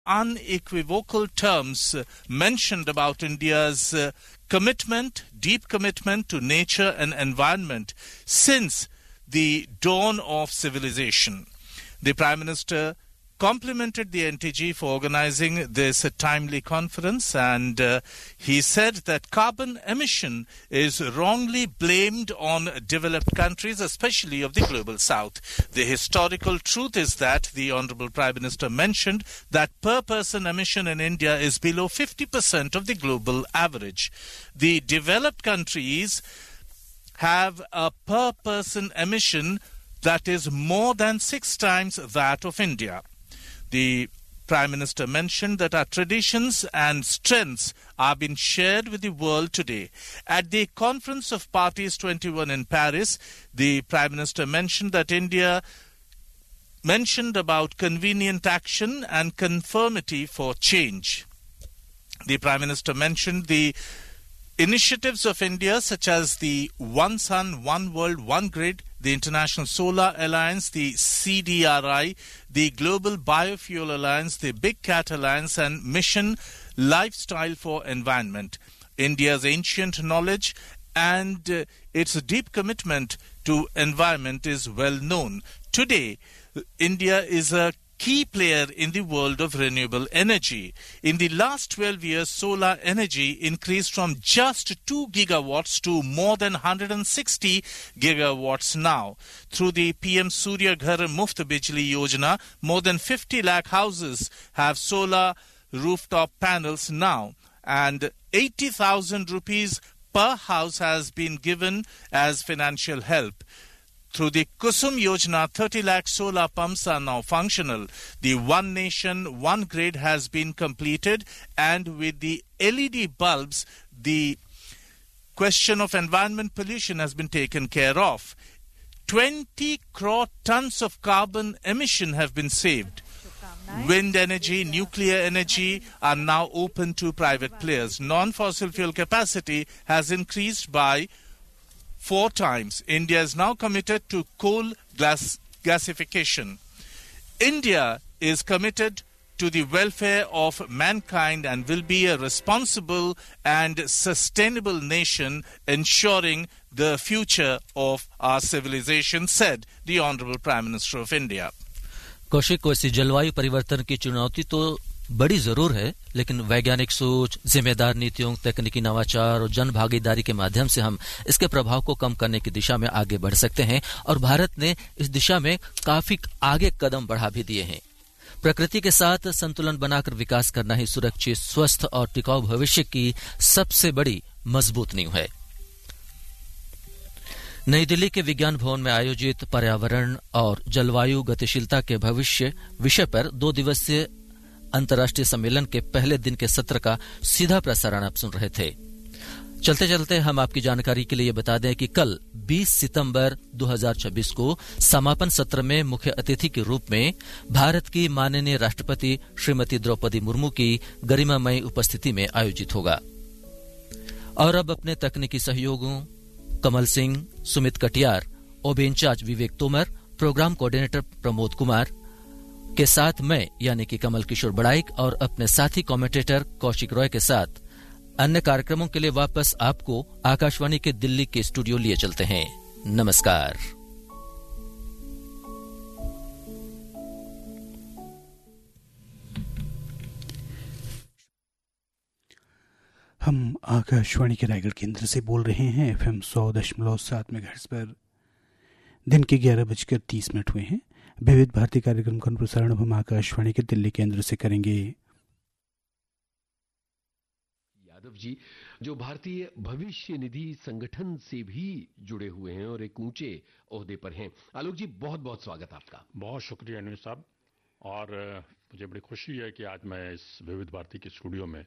unequivocal terms mentioned about India's commitment, deep commitment to nature and environment since the dawn of civilization. The Prime Minister complimented the NTG for organizing this timely conference, and he said that carbon emission is wrongly blamed on developed countries, especially of the global south. The historical truth is that the Honorable Prime Minister mentioned that per person emission in India is below 50% of the global average. The developed countries have a per person emission that is more than 6 times that of India. The Prime Minister mentioned that our traditions and strengths are being shared with the world today. At the Conference of Parties 21 in Paris, the Prime Minister mentioned that India mentioned about convenient action and conformity for change. The Prime Minister mentioned the initiatives of India such as the One Sun, One World, One Grid, the International Solar Alliance, the CDRI, the Global Biofuel Alliance, the Big Cat Alliance and Mission Lifestyle for Environment. India's ancient knowledge and its deep commitment to environment is well known. Today, India is a key player in the world of renewable energy. In the last 12 years, solar energy increased from just 2 gigawatts to more than 160 gigawatts now. Through the PM Surya Ghar Muft Bijli Yojana, more than 50 lakh houses have solar rooftop panels now, and 80,000 rupees per house has been given as financial help. Through the Kusum Yojana, 30 lakh solar pumps are now functional. The One Nation, One Grid has been completed, and with the LED bulbs, the question of environment pollution has been taken care of. 20 crore tons of carbon emission have been saved. Wind energy, nuclear energy are now open to private players. Non-fossil fuel capacity has increased by 4 times. India is now committed to coal gasification. India is committed to the welfare of mankind and will be a responsible and sustainable nation, ensuring the future of our civilization, said the Honorable Prime Minister of India. Kaushik को ऐसी जलवायु परिवर्तन की चुनौती तो बड़ी जरूर है, लेकिन वैज्ञानिक सोच, जिम्मेदार नीतियों, तकनीकी नवाचार और जन भागीदारी के माध्यम से हम इसके प्रभाव को कम करने की दिशा में आगे बढ़ सकते हैं और भारत ने इस दिशा में काफी आगे कदम बढ़ा भी दिए हैं। प्रकृति के साथ संतुलन बनाकर विकास करना ही सुरक्षित, स्वस्थ और टिकाऊ भविष्य की सबसे बड़ी मजबूत नींव है। नई दिल्ली के विज्ञान भवन में आयोजित पर्यावरण और जलवायु गतिशीलता के भविष्य विषय पर 2 दिवसीय अंतर्राष्ट्रीय सम्मेलन के पहले दिन के सत्र का सीधा प्रसारण आप सुन रहे थे। चलते चलते हम आपकी जानकारी के लिए ये बता दें कि कल 20 सितंबर 2026 को समापन सत्र में मुख्य अतिथि के रूप में भारत की माननीय राष्ट्रपति श्रीमती द्रौपदी मुर्मू की गरिमामयी उपस्थिति में आयोजित होगा। और अब अपने तकनीकी सहयोगियों कमल सिंह, सुमित कटियार, ओबी इंचार्ज विवेक तोमर, प्रोग्राम कोऑर्डिनेटर प्रमोद कुमार के साथ मैं यानी कि कमल किशोर बड़ाइक और अपने साथी कमेंटेटर कौशिक रॉय के साथ अन्य कार्यक्रमों के लिए वापस आपको आकाशवाणी के दिल्ली के स्टूडियो लिए चलते हैं। नमस्कार। हम आकाशवाणी के रायगढ़ केंद्र से बोल रहे हैं। एफएम 100.7 मेगाहर्ट्ज पर दिन के 11:30 हुए हैं। विविध भारती कार्यक्रम का प्रसारण हम आकाशवाणी के दिल्ली केंद्र से करेंगे। यादव जी जो भारतीय भविष्य निधि संगठन से भी जुड़े हुए हैं और एक ऊंचे ओहदे पर हैं। आलोक जी बहुत बहुत स्वागत आपका। बहुत शुक्रिया अनिल साहब, और मुझे बड़ी खुशी है कि आज मैं इस विविध भारती के स्टूडियो में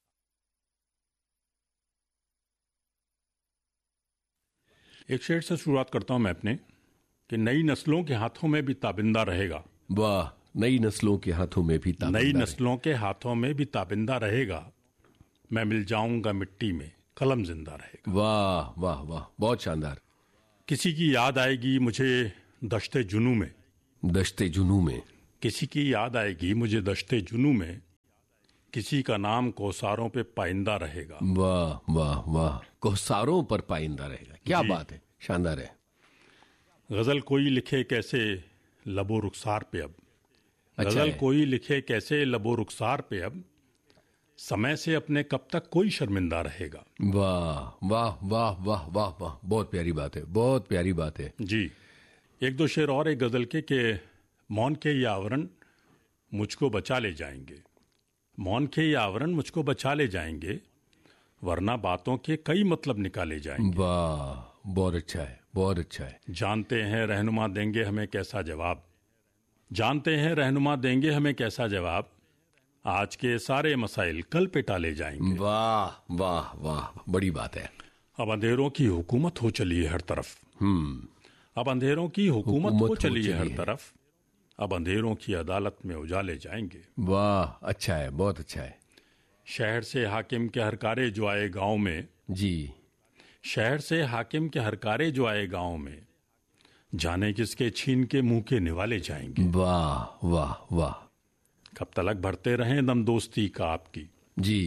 एक शेर से शुरुआत करता हूं मैं अपने कि नई नस्लों के हाथों में भी ताबिंदा रहेगा। वाह, नई नस्लों के हाथों में भी ताबिंदा, नई नस्लों के हाथों में भी ताबिंदा रहेगा। मैं मिल जाऊंगा मिट्टी में, कलम जिंदा रहेगा। वाह वाह वाह, बहुत शानदार। किसी की याद आएगी मुझे दश्ते जुनू में, दश्ते जुनू में, किसी की याद आएगी मुझे दश्ते जुनू में, किसी का नाम कोसारों पे पाइंदा रहेगा। वाह वाह वाह, कोसारों पर पाइंदा रहेगा, क्या बात है, शानदार है। गजल कोई लिखे कैसे लबो रुखसार पे अब, अच्छा गजल है। कोई लिखे कैसे लबो रुखसार पे अब, समय से अपने कब तक कोई शर्मिंदा रहेगा। वाह वाह वाह वाह वाह वाह, बहुत प्यारी बात है, बहुत प्यारी बात है। जी, एक दो शेर और एक गजल के मौन के ये आवरण मुझको बचा ले जाएंगे, मौन के ये आवरण मुझको बचा ले जाएंगे, वरना बातों के कई मतलब निकाले जाएंगे। वाह, बहुत अच्छा है, बहुत अच्छा है। जानते हैं रहनुमा देंगे हमें कैसा जवाब, जानते हैं रहनुमा देंगे हमें कैसा जवाब, आज के सारे मसाइल कल पे टाले जाएंगे। वाह वाह वाह, बड़ी बात है। अब अंधेरों की हुकूमत हो चली है हर तरफ, अब अंधेरों की हुकूमत हो चली है हर तरफ, अब अंधेरों की अदालत में उजाले जाएंगे। वाह, अच्छा है, बहुत अच्छा है। शहर से हाकिम के हरकारे जो आए गांव में, जी, शहर से हाकिम के हरकारे जो आए गांव में, जाने किसके छीन के मुंह के निवाले जाएंगे। वाह वाह वाह, कब तलक भरते रहें दम दोस्ती का आपकी, जी,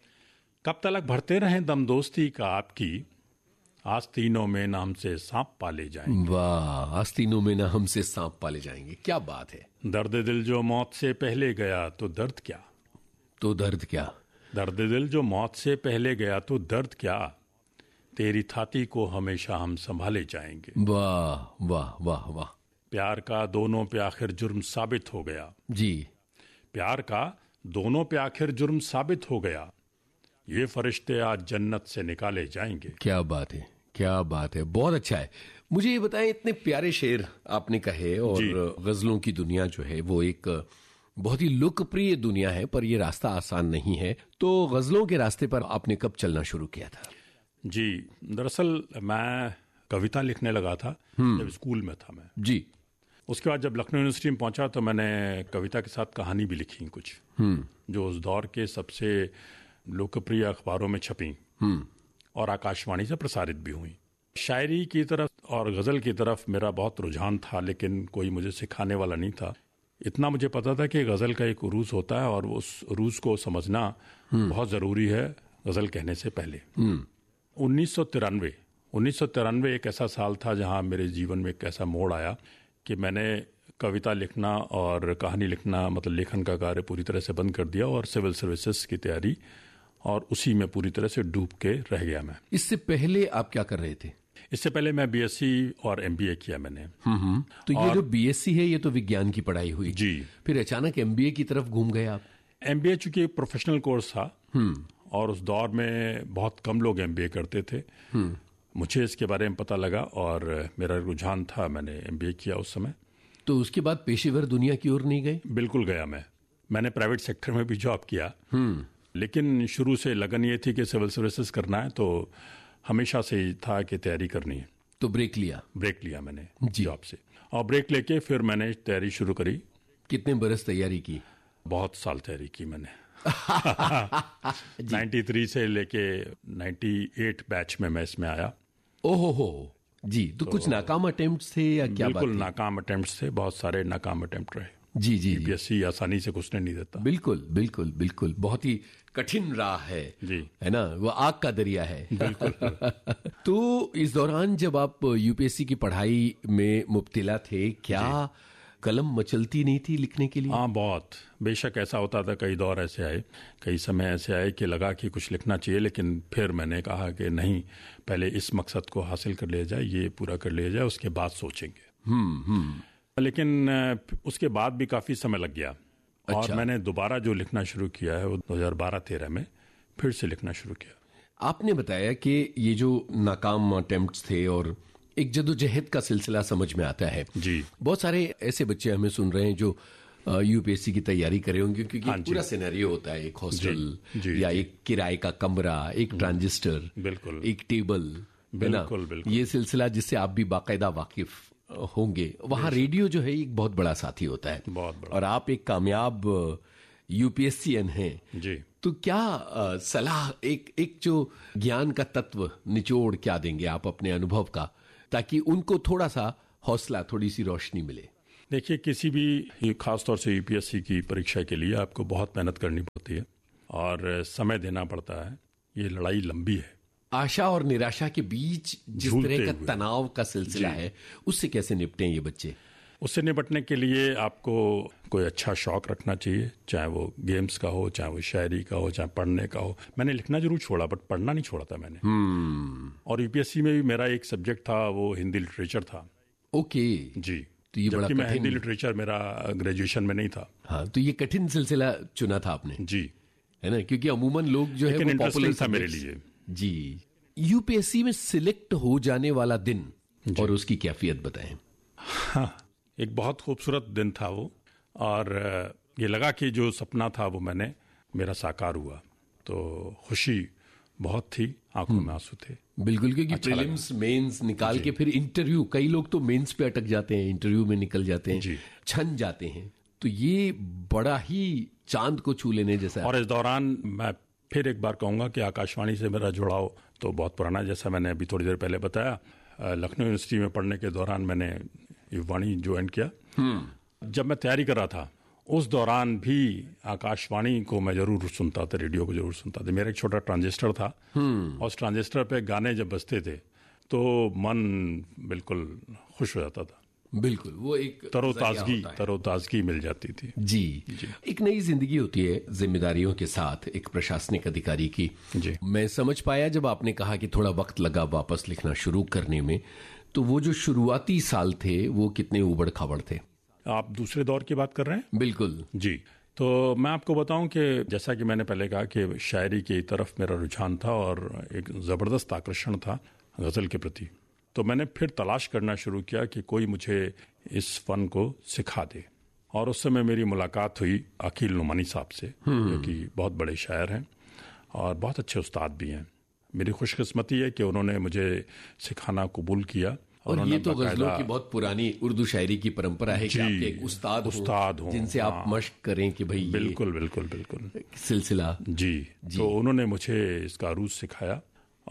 कब तलक भरते रहें दम दोस्ती का आपकी, आस्तीनों में ना हमसे सांप पाले जाएंगे। वाह, आस्तीनों में ना हमसे सांप पाले जाएंगे, क्या बात है। दर्द दिल जो मौत से पहले गया तो दर्द क्या, तो दर्द क्या, दर्द दिल जो मौत से पहले गया तो दर्द क्या, तेरी थाती को हमेशा हम संभाले जाएंगे। वाह वाह वाह वाह, प्यार का दोनों पे आखिर जुर्म साबित हो गया, जी, प्यार का दोनों पे आखिर जुर्म साबित हो गया, ये फरिश्ते आज जन्नत से निकाले जाएंगे। क्या बात है, क्या बात है, बहुत अच्छा है। मुझे ये बताएं, इतने प्यारे शेर आपने कहे, और गजलों की दुनिया जो है वो एक बहुत ही लोकप्रिय दुनिया है, पर ये रास्ता आसान नहीं है। तो गजलों के रास्ते पर आपने कब चलना शुरू किया था? जी, दरअसल मैं कविता लिखने लगा था जब स्कूल में था मैं। जी, उसके बाद जब लखनऊ यूनिवर्सिटी में पहुंचा तो मैंने कविता के साथ कहानी भी लिखी कुछ, जो उस दौर के सबसे लोकप्रिय अखबारों में छपी और आकाशवाणी से प्रसारित भी हुई। शायरी की तरफ और गजल की तरफ मेरा बहुत रुझान था, लेकिन कोई मुझे सिखाने वाला नहीं था। इतना मुझे पता था कि गजल का एक उरूज होता है और उस उरूज को समझना बहुत जरूरी है गजल कहने से पहले। 1993 एक ऐसा साल था जहां मेरे जीवन में एक ऐसा मोड़ आया कि मैंने कविता लिखना और कहानी लिखना, मतलब लेखन का कार्य पूरी तरह से बंद कर दिया और सिविल सर्विसेज की तैयारी, और उसी में पूरी तरह से डूब के रह गया मैं। इससे पहले आप क्या कर रहे थे? इससे पहले मैं बीएससी और एमबीए किया मैंने। तो ये जो बीएससी है ये तो विज्ञान की पढ़ाई हुई जी, फिर अचानक एमबीए की तरफ घूम गए आप? एमबीए चूंकि प्रोफेशनल कोर्स था और उस दौर में बहुत कम लोग एमबीए करते थे, मुझे इसके बारे में पता लगा और मेरा रुझान था, मैंने एमबीए किया उस समय। तो उसके बाद पेशेवर दुनिया की ओर नहीं गए? बिल्कुल गया मैंने प्राइवेट सेक्टर में भी जॉब किया, लेकिन शुरू से लगन ये थी कि सिविल सर्विसेज करना है, तो हमेशा से ही था कि तैयारी करनी है। तो ब्रेक लिया मैंने जॉब से, और ब्रेक लेके फिर मैंने तैयारी शुरू करी। कितने बरस तैयारी की? बहुत साल तैयारी की मैंने। 93 से लेके 98 बैच में मैं इसमें आया। ओहो हो जी, तो कुछ नाकाम अटेम्प्ट्स थे या क्या बात? बिल्कुल नाकाम अटेम्प्ट्स थे, बहुत सारे नाकाम अटेम्प्ट रहे। जी जी, यूपीएससी आसानी से घुसने नहीं देता। बिल्कुल बिल्कुल बिल्कुल, बहुत ही कठिन राह है जी, है ना, वो आग का दरिया है। बिल्कुल। तो इस दौरान जब आप यूपीएससी की पढ़ाई में मुब्तिला थे, क्या कलम मचलती नहीं थी लिखने के लिए? हाँ, बहुत। बेशक ऐसा होता था, कई दौर ऐसे आए, कई समय ऐसे आए कि लगा कि कुछ लिखना चाहिए, लेकिन फिर मैंने कहा कि नहीं, पहले इस मकसद को हासिल कर लिया जाए, ये पूरा कर लिया जाए, उसके बाद सोचेंगे। लेकिन उसके बाद भी काफी समय लग गया। अच्छा। और मैंने दोबारा जो लिखना शुरू किया है वो 2012-13 में फिर से लिखना शुरू किया। आपने बताया कि ये जो नाकाम अटेम्प्ट्स थे और एक जदोजहद का सिलसिला समझ में आता है जी। बहुत सारे ऐसे बच्चे हमें सुन रहे हैं जो यूपीएससी की तैयारी कर रहे होंगे, क्योंकि पूरा सिनेरियो होता है, एक हॉस्टल या एक किराए का कमरा, एक ट्रांजिस्टर, बिल्कुल, एक टेबल, बिल्कुल, ये सिलसिला जिससे आप भी बाकायदा वाकिफ होंगे। वहां रेडियो जो है एक बहुत बड़ा साथी होता है, बहुत बड़ा। और आप एक कामयाब यूपीएससीएन हैं जी। तो क्या सलाह, एक जो ज्ञान का तत्व निचोड़ क्या देंगे आप अपने अनुभव का, ताकि उनको थोड़ा सा हौसला, थोड़ी सी रोशनी मिले? देखिए, किसी भी खासतौर से यूपीएससी की परीक्षा के लिए आपको बहुत मेहनत करनी पड़ती है और समय देना पड़ता है। ये लड़ाई लंबी है। आशा और निराशा के बीच जिस तरह का तनाव का सिलसिला है, उससे कैसे निपटें ये बच्चे? उससे निपटने के लिए आपको कोई अच्छा शौक रखना चाहिए, चाहे वो गेम्स का हो, चाहे वो शायरी का हो, चाहे पढ़ने का हो। मैंने लिखना जरूर छोड़ा, बट पढ़ना नहीं छोड़ा था मैंने। और यूपीएससी में भी मेरा एक सब्जेक्ट था, वो हिंदी लिटरेचर था। ओके जी। तो ये बड़ा जबकि मैं कठिन, हिंदी लिटरेचर मेरा ग्रेजुएशन में नहीं था। हाँ, तो ये कठिन सिलसिला चुना था आपने, जी, है ना? क्योंकि अमूमन लोग जो है वो इंटरेस्टिंग था मेरे लिए। जी। यूपीएससी में सिलेक्ट हो जाने वाला दिन और उसकी कैफियत बताएं। हाँ, एक बहुत खूबसूरत दिन था वो, और ये लगा कि जो सपना था वो मेरा साकार हुआ, तो खुशी बहुत थी, आंखों में आंसू थे। बिल्कुल, क्योंकि अच्छा प्रीलिम्स मेंस निकाल के फिर इंटरव्यू, कई लोग तो मेंस पे अटक जाते हैं, इंटरव्यू में निकल जाते हैं, छन जाते हैं, तो ये बड़ा ही चांद को छू लेने जैसा। और इस दौरान मैं फिर एक बार कहूंगा कि आकाशवाणी से मेरा जुड़ाव तो बहुत पुराना, जैसा मैंने अभी थोड़ी देर पहले बताया। लखनऊ यूनिवर्सिटी में पढ़ने के दौरान मैंने युवाणी ज्वाइन किया। जब मैं तैयारी कर रहा था उस दौरान भी आकाशवाणी को मैं जरूर सुनता था, रेडियो को जरूर सुनता था। मेरा एक छोटा ट्रांजिस्टर था, और उस ट्रांजिस्टर पे गाने जब बजते थे तो मन बिल्कुल खुश हो जाता था। बिल्कुल, वो एक तरोताजगी मिल जाती थी। जी। एक नई जिंदगी होती है जिम्मेदारियों के साथ एक प्रशासनिक अधिकारी की। जी। मैं समझ पाया जब आपने कहा कि थोड़ा वक्त लगा वापस लिखना शुरू करने में, तो वो जो शुरुआती साल थे वो कितने उबड़ खाबड़ थे? आप दूसरे दौर की बात कर रहे हैं? बिल्कुल जी। तो मैं आपको बताऊं कि जैसा कि मैंने पहले कहा कि शायरी की तरफ मेरा रुझान था और एक जबरदस्त आकर्षण था गजल के प्रति। तो मैंने फिर तलाश करना शुरू किया कि कोई मुझे इस फन को सिखा दे, और उस समय मेरी मुलाकात हुई अकील नुमानी साहब से, जो कि बहुत बड़े शायर हैं और बहुत अच्छे उस्ताद भी हैं। मेरी खुशकिस्मती है कि उन्होंने मुझे सिखाना कबूल किया। और ये तो गजलों की बहुत पुरानी उर्दू शायरी की परंपरा है कि आपके एक उस्ताद हो जिनसे आप मश्क करें कि भाई बिल्कुल बिल्कुल बिल्कुल सिलसिला। जी। तो उन्होंने मुझे इसका अरूज सिखाया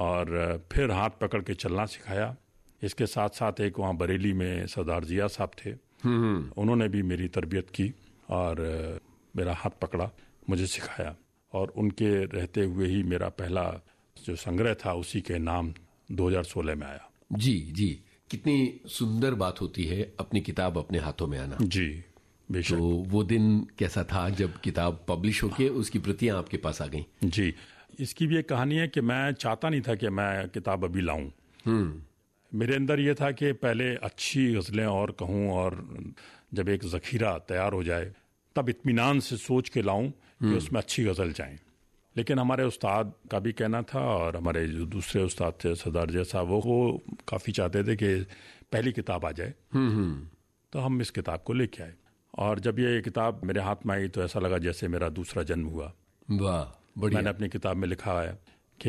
और फिर हाथ पकड़ के चलना सिखाया। इसके साथ साथ एक वहाँ बरेली में सरदार जिया साहब थे, उन्होंने भी मेरी तरबियत की और मेरा हाथ पकड़ा, मुझे सिखाया, और उनके रहते हुए ही मेरा पहला जो संग्रह था उसी के नाम 2016 में आया। जी। कितनी सुंदर बात होती है अपनी किताब अपने हाथों में आना। जी बेशक। तो वो दिन कैसा था जब किताब पब्लिश होके उसकी प्रतियां आपके पास आ गई? जी, इसकी भी एक कहानी है कि मैं चाहता नहीं था कि मैं किताब अभी लाऊं। मेरे अंदर ये था कि पहले अच्छी गज़लें और कहूं, और जब एक ज़ख़ीरा तैयार हो जाए तब इत्मीनान से सोच के लाऊं कि उसमें अच्छी गज़ल जाए। लेकिन हमारे उस्ताद का भी कहना था, और हमारे जो दूसरे उस्ताद थे सरदार जैसा, वो काफ़ी चाहते थे कि पहली किताब आ जाए। तो हम इस किताब को लेके आए, और जब ये किताब मेरे हाथ में आई तो ऐसा लगा जैसे मेरा दूसरा जन्म हुआ। वाह, बढ़िया। मैंने अपनी किताब में लिखा है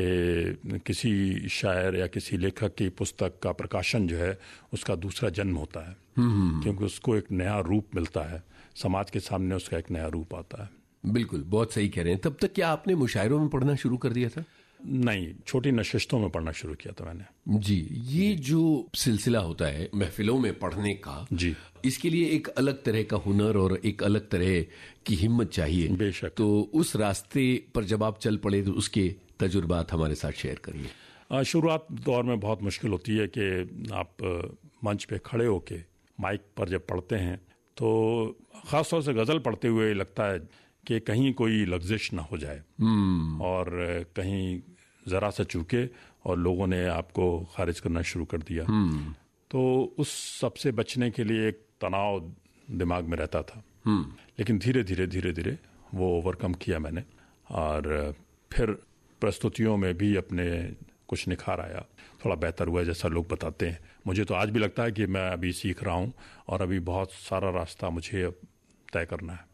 कि किसी शायर या किसी लेखक की पुस्तक का प्रकाशन जो है उसका दूसरा जन्म होता है, क्योंकि उसको एक नया रूप मिलता है, समाज के सामने उसका एक नया रूप आता है। बिल्कुल, बहुत सही कह रहे हैं। तब तक क्या आपने मुशायरों में पढ़ना शुरू कर दिया था? नहीं, छोटी नशिस्तों में पढ़ना शुरू किया था मैंने। जी। ये जो सिलसिला होता है महफिलों में पढ़ने का, जी, इसके लिए एक अलग तरह का हुनर और एक अलग तरह की हिम्मत चाहिए। बेशक। तो उस रास्ते पर जब आप चल पड़े तो उसके तजुर्बात हमारे साथ शेयर करिए। शुरुआत दौर में बहुत मुश्किल होती है कि आप मंच पे खड़े होके माइक पर जब पढ़ते हैं तो ख़ासतौर से गज़ल पढ़ते हुए लगता है कि कहीं कोई लग्जिश ना हो जाए और कहीं ज़रा सा चूके और लोगों ने आपको खारिज करना शुरू कर दिया। तो उस सब से बचने के लिए एक तनाव दिमाग में रहता था, लेकिन धीरे धीरे वो ओवरकम किया मैंने, और फिर प्रस्तुतियों में भी अपने कुछ निखार आया, थोड़ा बेहतर हुआ जैसा लोग बताते हैं। मुझे तो आज भी लगता है कि मैं अभी सीख रहा हूँ और अभी बहुत सारा रास्ता मुझे अब तय करना है।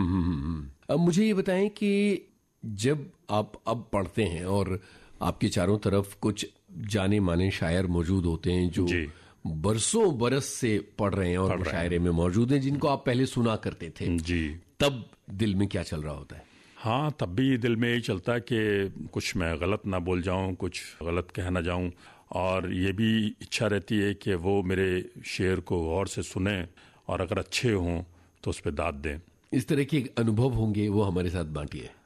अब मुझे ये बताएं कि जब आप अब पढ़ते हैं और आपके चारों तरफ कुछ जाने माने शायर मौजूद होते हैं जो बरसों बरस से पढ़ रहे हैं और मुशायरे में मौजूद हैं, जिनको आप पहले सुना करते थे, जी, तब दिल में क्या चल रहा होता है? हाँ, तब भी दिल में यही चलता है कि कुछ मैं गलत ना बोल जाऊं, कुछ गलत कह ना जाऊं, और ये भी इच्छा रहती है कि वो मेरे शेर को गौर से सुने और अगर अच्छे हों तो उस पर दाद दें। इस तरह के अनुभव होंगे, वो हमारे साथ बांटिए।